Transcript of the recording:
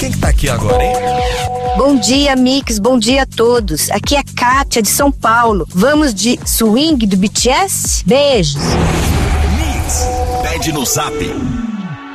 Quem que tá aqui agora, hein? Bom dia, Mix, bom dia a todos. Aqui é Kátia de São Paulo. Vamos de Swing do BTS? Beijos. Mix, pede no Zap